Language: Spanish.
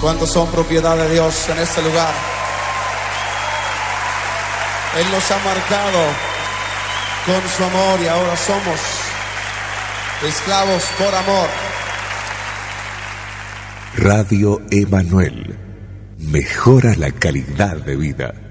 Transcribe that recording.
¿Cuántos son propiedad de Dios en este lugar? Él nos ha marcado con su amor y ahora somos esclavos por amor. Radio Emanuel. Mejora la calidad de vida.